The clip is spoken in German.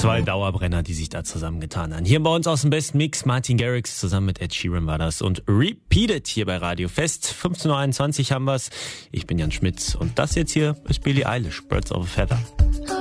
Zwei Dauerbrenner, die sich da zusammengetan haben. Hier bei uns aus dem besten Mix, Martin Garrix zusammen mit Ed Sheeran war das und Repeated hier bei Radio Fest. 15.21 Uhr haben wir's. Ich bin Jan Schmitz und das jetzt hier ist Billie Eilish, Birds of a Feather.